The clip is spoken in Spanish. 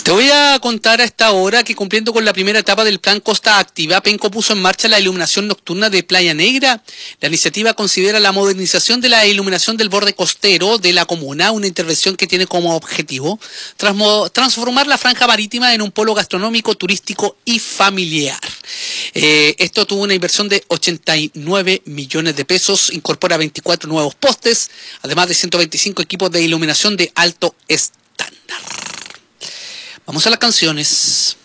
Te voy a contar a esta hora que cumpliendo con la primera etapa del plan Costa Activa, Penco puso en marcha la iluminación nocturna de Playa Negra. La iniciativa considera la modernización de la iluminación del borde costero de la comuna, una intervención que tiene como objetivo transformar la franja marítima en un polo gastronómico, turístico y familiar. Esto tuvo una inversión de 89 millones de pesos, incorpora 24 nuevos postes, además de 125 equipos de iluminación de alto estándar. Vamos a las canciones.